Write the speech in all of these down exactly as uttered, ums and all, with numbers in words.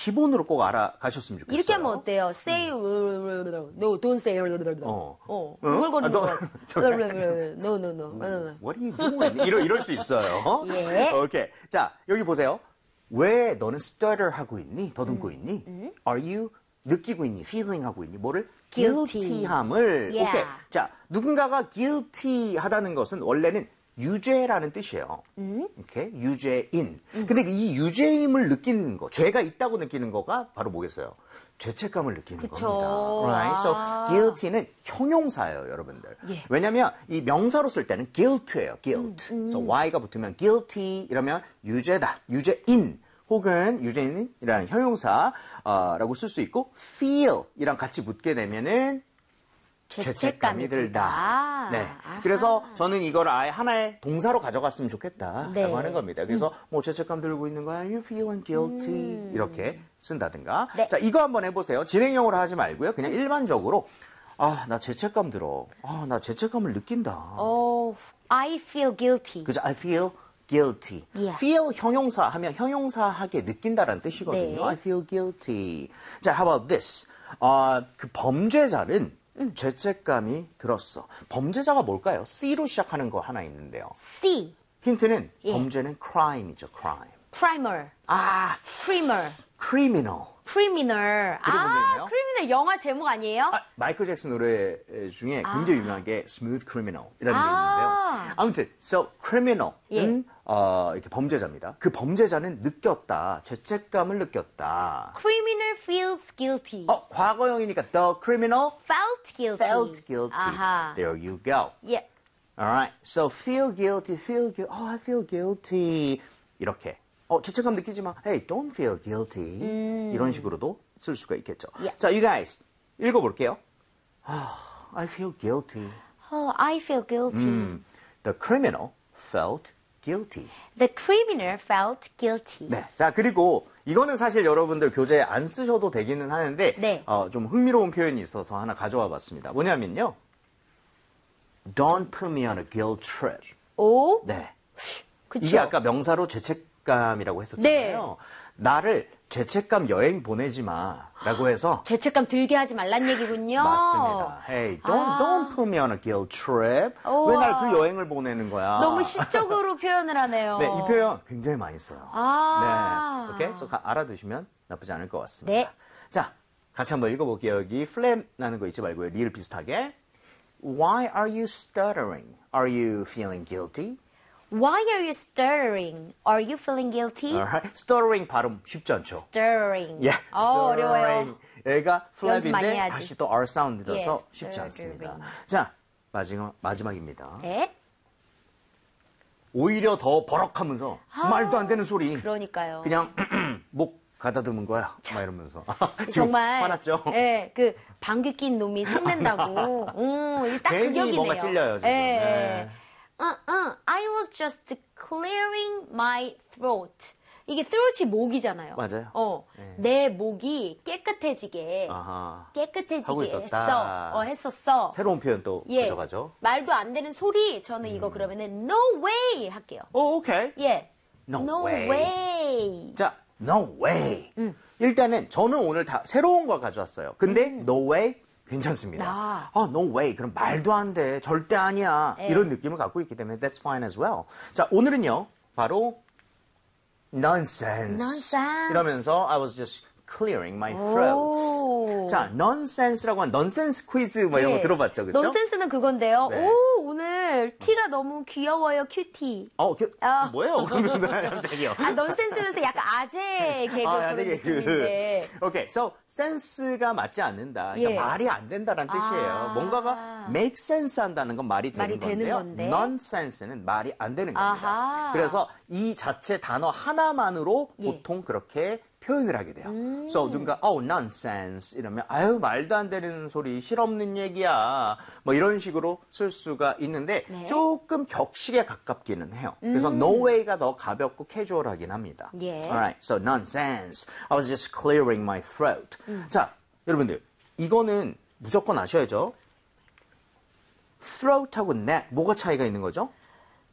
기본으로 꼭 알아가셨으면 좋겠어요. 이렇게 하면 어때요? Say no, don't say 어. 어. 응? 흥얼거리는 아, 거. 너- no, no, no. What are you doing? 이럴, 이럴 수 있어요. 예. 오케이. 자, 여기 보세요. 왜 너는 stutter 하고 있니? 더듬고 음. 있니? Are you 느끼고 있니? feeling 하고 있니? 뭐를? Guilty. guilty함을. Yeah. 오케이. 자, 누군가가 guilty 하다는 것은 원래는 유죄라는 뜻이에요. 음? 오케이? 유죄인. 근데 이 유죄임을 느끼는 거, 죄가 있다고 느끼는 거가 바로 뭐겠어요? 죄책감을 느끼는 그쵸. 겁니다. Right? So 아. guilty는 형용사예요, 여러분들. 예. 왜냐면 이 명사로 쓸 때는 guilt예요, guilt. 음, 음. So y가 붙으면 guilty 이러면 유죄다, 유죄인 혹은 유죄인이라는 형용사라고 쓸 수 있고 feel 이랑 같이 붙게 되면은 죄책감이 죄책감이 들다. 들다. 네. 아하. 그래서 저는 이걸 아예 하나의 동사로 가져갔으면 좋겠다라고 네. 하는 겁니다. 그래서 뭐 죄책감 들고 있는 거야, you feeling guilty 이렇게 쓴다든가. 네. 자, 이거 한번 해보세요. 진행형으로 하지 말고요. 그냥 일반적으로 아, 나 죄책감 들어. 아, 나 죄책감을 느낀다. Oh, I feel guilty. 그죠? I feel guilty. Yeah. feel 형용사 하면 형용사하게 느낀다라는 뜻이거든요. 네. I feel guilty. 자, how about this? 어, 그 범죄자는 음. 죄책감이 들었어. 범죄자가 뭘까요? C로 시작하는 거 하나 있는데요. C, 힌트는 예. 범죄는 crime이죠, crime. crimer, 아, creamer, criminal. criminal. 들어본 적 아, 있나요? criminal 영화 제목 아니에요? 아, 마이클 잭슨 노래 중에 굉장히 유명한 게 Smooth Criminal이라는 아. 게 있는데요. 아무튼, so criminal은 예. 어, 이렇게 범죄자입니다. 그 범죄자는 느꼈다, 죄책감을 느꼈다. criminal feels guilty. 어, 과거형이니까 the criminal felt guilty. felt guilty. 아하. There you go. 예. Alright, so feel guilty, feel guilty. Oh, I feel guilty. 이렇게. 어, 죄책감 느끼지 마. Hey, don't feel guilty. 이런 식으로도 쓸 수가 있겠죠. Yeah. 자, you guys 읽어볼게요. Ah, I feel guilty. Oh, I feel guilty. 음, the criminal felt guilty. The criminal felt guilty. 네. 자, 그리고 이거는 사실 여러분들 교재에 안 쓰셔도 되기는 하는데 네. 어, 좀 흥미로운 표현이 있어서 하나 가져와 봤습니다. 뭐냐면요. Don't put me on a guilt trip. 오, 네. 그쵸. 이게 아까 명사로 죄책감이라고 했었잖아요. 나를 죄책감 여행 보내지 마라고 해서 죄책감 들게 하지 말란 얘기군요. 맞습니다. Hey, don't, 아. don't put me on a guilt trip. 우와. 왜 날 그 여행을 보내는 거야? 너무 시적으로 표현을 하네요. 네, 이 표현 굉장히 많이 써요. 아. 네, 오케이, so 가- 알아두시면 나쁘지 않을 것 같습니다. 네. 자, 같이 한번 읽어볼게요. 여기 플램 나는 거 잊지 말고요. 리을 비슷하게. Why are you stuttering? Are you feeling guilty? Why are you stuttering? Are you feeling guilty? Alright. Stuttering 발음 쉽지 않죠? Stuttering. 예, 어, 어려워요. 얘가 연습 많이 플랩인데 해야지. 다시 또 R 사운드 들어서 Yes, 쉽지 않습니다. stuttering. 자, 마지막, 마지막입니다. 네? 오히려 더 버럭하면서 아, 말도 안 되는 소리. 그러니까요. 그냥 목 가다듬은 거야. 막 이러면서. 지금 정말 화났죠? 예, 그 방귀 낀 놈이 성낸다고. 음, 이게 딱 괜히 그격이네요. 뭔가 찔려요, 지금. 예. 네. 어, 어, I was just clearing my throat. 이게 throat이 목이잖아요. 맞아요. 어, 네. 내 목이 깨끗해지게 아하. 깨끗해지게 하고 했어. 있었다. 어, 했었어. 새로운 표현 또 예. 가져가죠. 말도 안 되는 소리. 저는 이거 그러면은 no way 할게요. 오, 오케이. 예. No way. way. 자, no way. 음. 일단은 저는 오늘 다 새로운 걸 가져왔어요. 근데 no way 괜찮습니다. 아. 아, no way. 그럼 말도 안 돼. 절대 아니야. 네. 이런 느낌을 갖고 있기 때문에 that's fine as well. 자, 오늘은요. 바로 nonsense. Nonsense. 이러면서 I was just clearing my throat. 오. 자, nonsense라고 한 nonsense 퀴즈 뭐 이런 예. 거 들어봤죠, 그렇죠? 넌센스는 그건데요. 네. 오, 오늘 티가 너무 귀여워요, 큐티. 어, 그, 아. 뭐예요? 그러면 갑자기요. 아, 넌센스면서 약간 아재 개그 아, 그런 아재 개그. 느낌인데. 오케이, so sense가 맞지 않는다. 그러니까 예. 말이 안 된다는 뜻이에요. 아. 뭔가가 make sense 한다는 건 말이 되는 말이 되는 건데요. 건데. nonsense는 말이 안 되는 겁니다. 아하. 그래서 이 자체 단어 하나만으로 예. 보통 그렇게 표현을 하게 돼요. 음. So 누군가 oh nonsense 이러면 아유 말도 안 되는 소리 실없는 얘기야 뭐 이런 식으로 쓸 수가 있는데 네. 조금 격식에 가깝기는 해요. 그래서 음. no way가 더 가볍고 캐주얼하긴 합니다. 예. Alright, so nonsense. I was just clearing my throat. 음. 자, 여러분들 이거는 무조건 아셔야죠. throat하고 neck 뭐가 차이가 있는 거죠?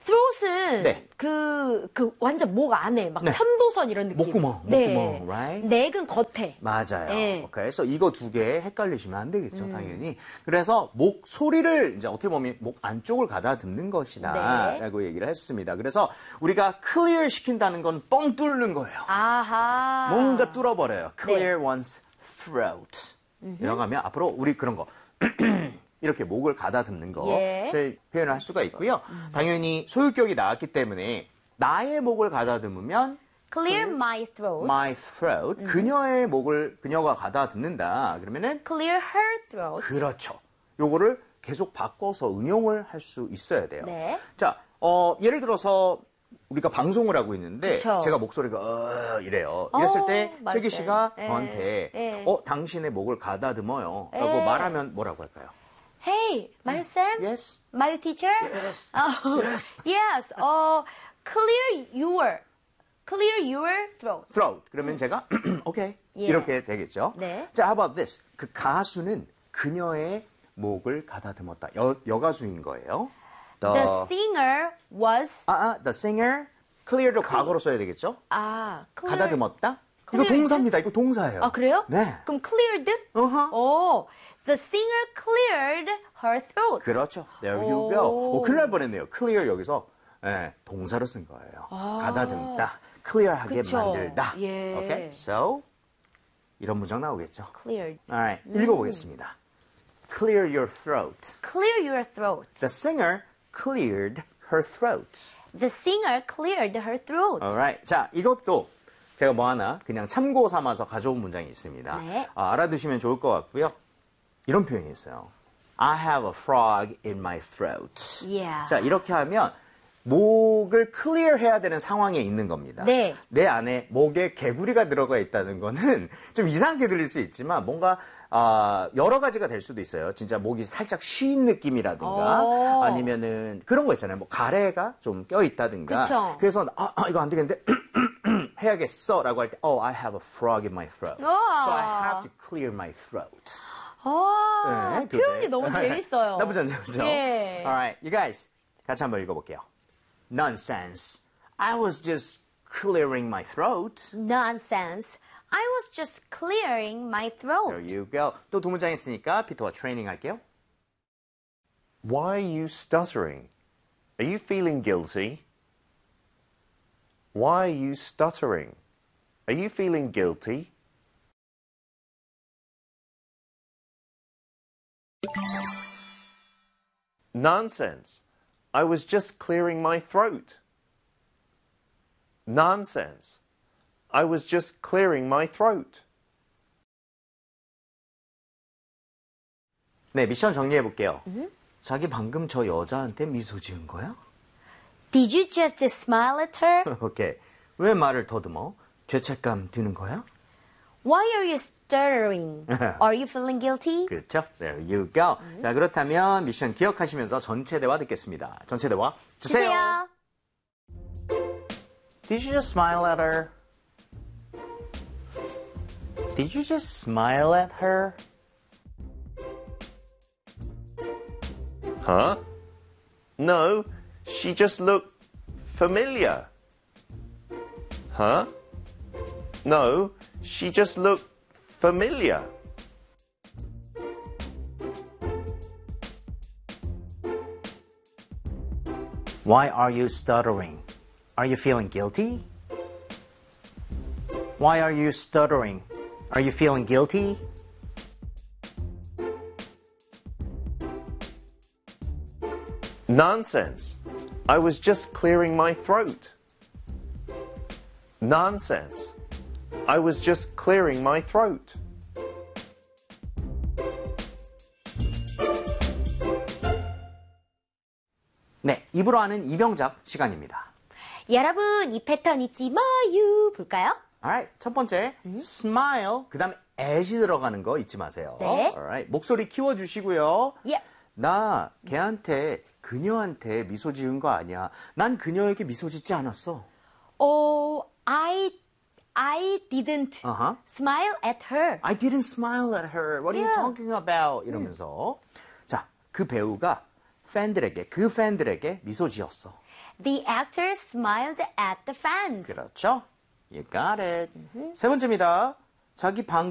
throat은 네. 그, 그 완전 목 안에 막 네. 편도선 이런 느낌. 목구멍, 네. 목구멍, right? 넥은 겉에. 맞아요. 네. 오케이. 그래서 이거 두 개 헷갈리시면 안 되겠죠, 음. 당연히. 그래서 목 소리를 이제 어떻게 보면 목 안쪽을 가다듬는 것이다. 네. 라고 얘기를 했습니다. 그래서 우리가 clear 시킨다는 건 뻥 뚫는 거예요. 아하. 뭔가 뚫어버려요. clear 네. one's throat. 이라고 하면 앞으로 우리 그런 거. 이렇게 목을 가다듬는 것을 예. 표현을 할 수가 있고요. 음. 당연히 소유격이 나왔기 때문에 나의 목을 가다듬으면 clear my throat. my throat. 음. 그녀의 목을 그녀가 가다듬는다. 그러면은 clear her throat. 그렇죠. 요거를 계속 바꿔서 응용을 할 수 있어야 돼요. 네. 자, 어, 예를 들어서 우리가 방송을 하고 있는데 그쵸. 제가 목소리가 어, 이래요. 이랬을 어, 때 맞아요. 슬기 씨가 예, 저한테 예. 어, 당신의 목을 가다듬어요. 라고 예. 말하면 뭐라고 할까요? Hey, my Sam? Yes. My teacher? Yes. Oh, Yes. yes. 어, clear your, clear your throat. throat. 그러면 제가 오케이. 예. 이렇게 되겠죠. 네. 자, how about this? 그 가수는 그녀의 목을 가다듬었다. 여, 여가수인 거예요. The singer was, 아, 아, the singer. clear도 과거로 써야 되겠죠? 아, clear. 가다듬었다? 이거 cleared? 동사입니다. 이거 동사예요. 아, 그래요? 네. 그럼 cleared? 어허. 오, the singer cleared her throat. 그렇죠. There you 오. go. 오, 큰일 날 뻔했네요. clear 여기서 예, 동사로 쓴 거예요. 아. 가다듬다. clear하게 그쵸. 만들다. 예. Okay? So, 이런 문장 나오겠죠. cleared. Alright, 읽어보겠습니다. Clear your throat. Clear your throat. The singer cleared her throat. The singer cleared her throat. Alright. 자, 이것도 제가 뭐 하나 그냥 참고 삼아서 가져온 문장이 있습니다. 네. 아, 알아두시면 좋을 것 같고요. 이런 표현이 있어요. I have a frog in my throat. Yeah. 자, 이렇게 하면 목을 클리어 해야 되는 상황에 있는 겁니다. 네. 내 안에 목에 개구리가 들어가 있다는 거는 좀 이상하게 들릴 수 있지만 뭔가 아, 여러 가지가 될 수도 있어요. 진짜 목이 살짝 쉰 느낌이라든가 오. 아니면은 그런 거 있잖아요. 뭐 가래가 좀 껴 있다든가. 그쵸. 그래서 아, 아 이거 안 되겠는데 해야겠어라고 할 때 Oh, I have a frog in my throat. 우와. So I have to clear my throat. 아, 네, 표현이 그죠? 너무 재밌어요. 나쁘지 않죠? 그죠? 예. Alright, you guys 같이 한번 읽어볼게요. Nonsense. I was just clearing my throat. Nonsense. I was just clearing my There throat. you go. 또 두 문장 있으니까 피터와 트레이닝 할게요. Why are you stuttering? Are you feeling guilty? Why are you stuttering? Are you feeling guilty? Nonsense. I was just clearing my throat. Nonsense. I was just clearing my throat. 네, 미션 정리해 볼게요. 자기 방금 저 여자한테 미소 지은 거야? Did you just smile at her? 오케이. 왜 말을 더듬어? 죄책감 드는 거야? Why are you stuttering? Are you feeling guilty? 그렇죠. There you go. 자, 그렇다면 미션 기억하시면서 전체 대화 듣겠습니다. 전체 대화 주세요. 주세요. Did you just smile at her? Did you just smile at her? Huh? No, she just looked familiar. Huh? No, she just looked familiar. Why are you stuttering? Are you feeling guilty? Why are you stuttering? Are you feeling guilty? Nonsense. I was just clearing my throat. Nonsense. I was just clearing my throat. 네, 입으로 하는 이병작 시간입니다. 여러분, 이 패턴 잊지 마요. 볼까요? Alright, 첫 번째, smile, 그 다음에 as이 들어가는 거 잊지 마세요. 네. Alright, 목소리 키워주시고요. 예. 나 걔한테, 그녀한테 미소 지은 거 아니야. 난 그녀에게 미소 짓지 않았어. 어, I, I didn't Uh-huh. smile at her. I didn't smile at her. What are you Yeah. talking about? 이러면서. 자, 그 배우가 팬들에게, 그 팬들에게 미소 지었어. The actor smiled at the fans. 그렇죠? You got it. 세 번째입니다. 자기 방금